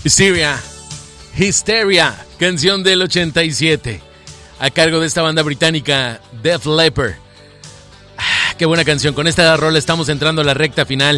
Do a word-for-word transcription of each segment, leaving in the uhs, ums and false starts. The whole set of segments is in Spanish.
Hysteria, Hysteria, canción del ochenta y siete, a cargo de esta banda británica Def Leppard. Ah, qué buena canción. Con esta rola estamos entrando a la recta final.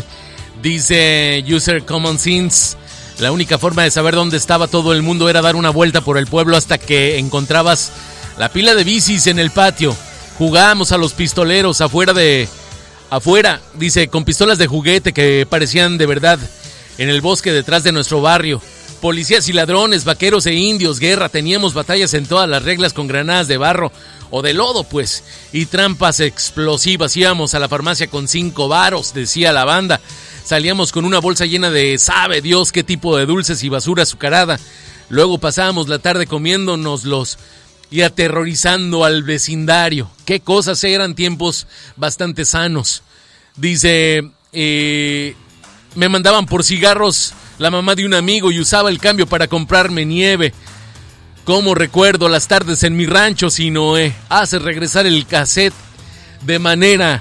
Dice User Common Sense: la única forma de saber dónde estaba todo el mundo era dar una vuelta por el pueblo hasta que encontrabas la pila de bicis en el patio. Jugábamos a los pistoleros afuera de... Afuera, dice, con pistolas de juguete que parecían de verdad, en el bosque detrás de nuestro barrio. Policías y ladrones, vaqueros e indios, guerra. Teníamos batallas en todas las reglas con granadas de barro o de lodo, pues, y trampas explosivas. Íbamos a la farmacia con cinco varos, decía la banda. Salíamos con una bolsa llena de sabe Dios qué tipo de dulces y basura azucarada. Luego pasábamos la tarde comiéndonoslos y aterrorizando al vecindario. Qué cosas, eran tiempos bastante sanos. Dice, eh, me mandaban por cigarros la mamá de un amigo y usaba el cambio para comprarme nieve. Cómo recuerdo las tardes en mi rancho, si Noé hace regresar el cassette de manera...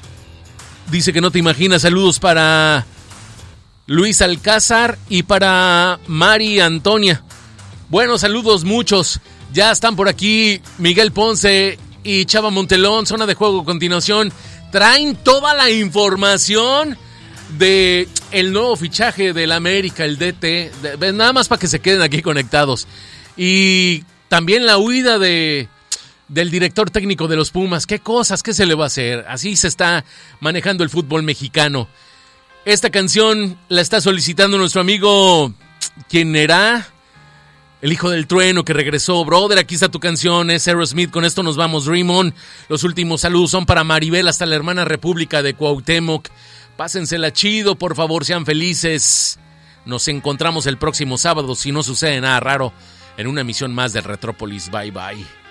Dice que no te imaginas. Saludos para Luis Alcázar y para Mari Antonia. Bueno, saludos muchos. Ya están por aquí Miguel Ponce y Chava Montelón. Zona de juego a continuación. Traen toda la información de el nuevo fichaje del América, el D T. De, nada más para que se queden aquí conectados. Y también la huida de... del director técnico de los Pumas. ¿Qué cosas? ¿Qué se le va a hacer? Así se está manejando el fútbol mexicano. Esta canción la está solicitando nuestro amigo, ¿quién era? El hijo del trueno que regresó. Brother, aquí está tu canción, es Aerosmith. Con esto nos vamos, Raymond. Los últimos saludos son para Maribel hasta la hermana República de Cuauhtémoc. Pásensela chido, por favor, sean felices. Nos encontramos el próximo sábado, si no sucede nada raro, en una emisión más de Retrópolis. Bye, bye.